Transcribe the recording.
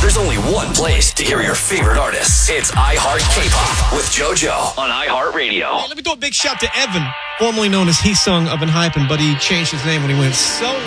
There's only one place to hear your favorite artists. It's iHeart K-Pop with JoJo on iHeartRadio. Hey, let me do a big shout to Evan, formerly known as He Sung of Enhypen, but he changed his name when he went solo.